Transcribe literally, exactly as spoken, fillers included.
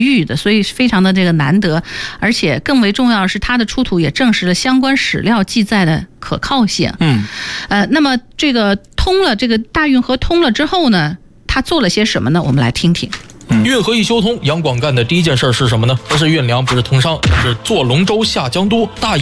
玉的，所以非常的这个难得，而且更为重要的是，它的出土也证实了相关史料记载的可靠性。 嗯， 呃，那么这个通了这个大运河通了之后呢，他做了些什么呢？我们来听听。 运河一修通，杨广干的第一件事是什么呢？不是运粮，不是通商，是坐龙舟下江都。大